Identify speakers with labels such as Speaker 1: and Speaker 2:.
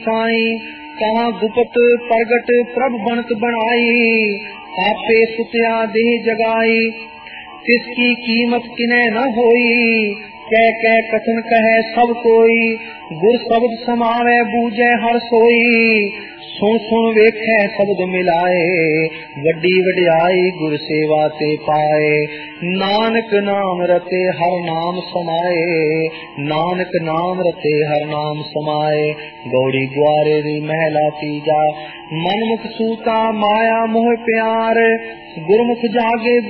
Speaker 1: साई कहाँ गुपत प्रगट प्रभ बनत बनाई, आपे सुत्या देह जगाई, तिसकी कीमत किने न होई, कह कह कथन कहे सब कोई, गुर शब्द समावे बूझे हर सोई, सुन सुन वेखे शब्द मिलाए, वड्डी वड्याई गुर सेवा ते पाए, नानक नाम रते हर नाम समाए, नानक नाम रते हर नाम समाए, गौड़ी ग्वारे री महला तीजा, मनमुख सूता माया मोह प्यार, गुरमुख जागे